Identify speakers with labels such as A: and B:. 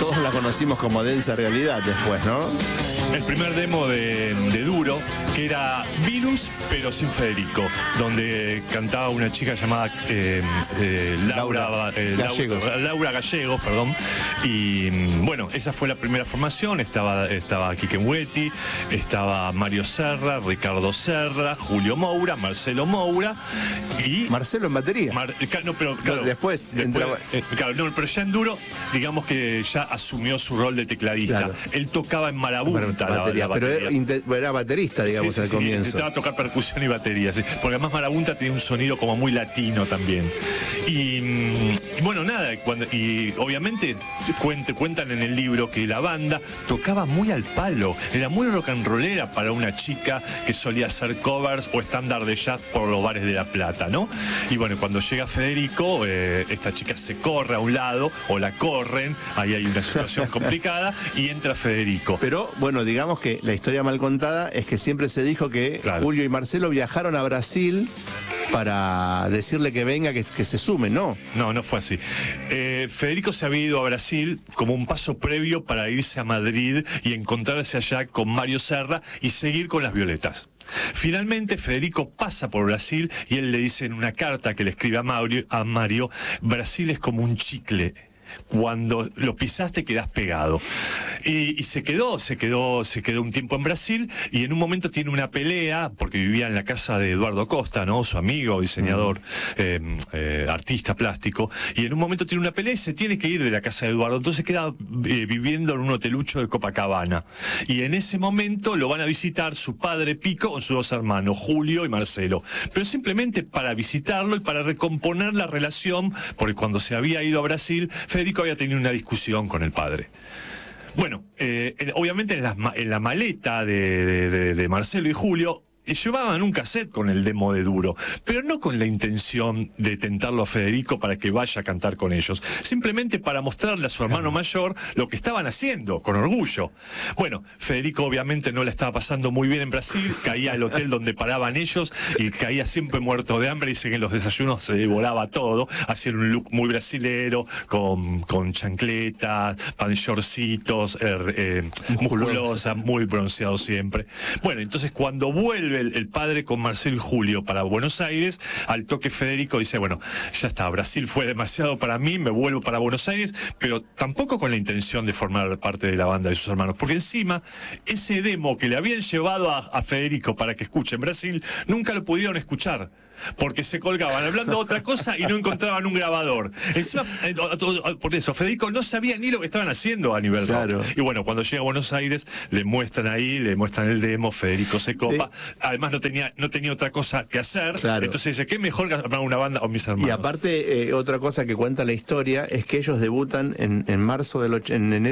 A: Todos la conocimos como Densa Realidad después, ¿no?
B: El primer demo de Duro, que era Virus, pero sin Federico, donde cantaba una chica llamada Laura Gallegos, perdón. Y bueno, esa fue la primera formación. Estaba Quique Muetti, estaba Mario Serra, Ricardo Serra, Julio Moura, Marcelo Moura y...
A: Marcelo en batería.
B: No, pero claro,
A: después
B: claro, no, pero ya en Duro, digamos que ya asumió su rol de tecladista. Claro. Él tocaba en Marabunta la batería.
A: Pero era baterista, digamos, al comienzo.
B: Intentaba tocar percusión y batería, sí, porque además Marabunta tenía un sonido como muy latino también. Y bueno, nada, y obviamente cuentan en el libro que la banda tocaba muy al palo, era muy rock and rollera para una chica que solía hacer covers o estándar de jazz por los bares de La Plata, ¿no? Y bueno, cuando llega Federico, esta chica se corre a un lado, o la corren, ahí hay una situación complicada, y entra Federico.
A: Pero bueno, digamos que la historia mal contada es que siempre se dijo que claro, Julio y Marcelo viajaron a Brasil para decirle que venga, que se sume, ¿no?
B: No fue así. Federico se había ido a Brasil como un paso previo para irse a Madrid y encontrarse allá con Mario Serra y seguir con las Violetas. Finalmente Federico pasa por Brasil y él le dice en una carta que le escribe a Mario, Brasil es como un chicle. Cuando lo pisaste quedás pegado. Y se quedó un tiempo en Brasil, y en un momento tiene una pelea, porque vivía en la casa de Eduardo Costa, ¿no? Su amigo, diseñador, artista plástico, y en un momento tiene una pelea y se tiene que ir de la casa de Eduardo, entonces queda viviendo en un hotelucho de Copacabana. Y en ese momento lo van a visitar su padre Pico con sus dos hermanos, Julio y Marcelo, pero simplemente para visitarlo y para recomponer la relación, porque cuando se había ido a Brasil, Federico había tenido una discusión con el padre. Bueno, obviamente en la maleta de Marcelo y Julio llevaban un cassette con el demo de Duro, pero no con la intención de tentarlo a Federico para que vaya a cantar con ellos, simplemente para mostrarle a su hermano mayor lo que estaban haciendo, con orgullo. Bueno, Federico obviamente no la estaba pasando muy bien en Brasil, caía al hotel donde paraban ellos y caía siempre muerto de hambre, y dice que en los desayunos se devoraba todo, hacía un look muy brasilero, con chancletas, panchorcitos, musculosa, muy bronceado siempre. Bueno, entonces cuando vuelve el padre con Marcelo y Julio para Buenos Aires, al toque Federico dice, bueno, ya está, Brasil fue demasiado para mí, me vuelvo para Buenos Aires, pero tampoco con la intención de formar parte de la banda de sus hermanos, porque encima ese demo que le habían llevado a Federico para que escuche en Brasil, nunca lo pudieron escuchar, porque se colgaban hablando de otra cosa y no encontraban un grabador. Encima, por eso, Federico no sabía ni lo que estaban haciendo a nivel rock. Y bueno, cuando llega a Buenos Aires, le muestran el demo, Federico se copa. Además no tenía otra cosa que hacer. Entonces dice, ¿qué mejor que armar una banda con mis hermanos?
A: Y aparte, otra cosa que cuenta la historia es que ellos debutan en enero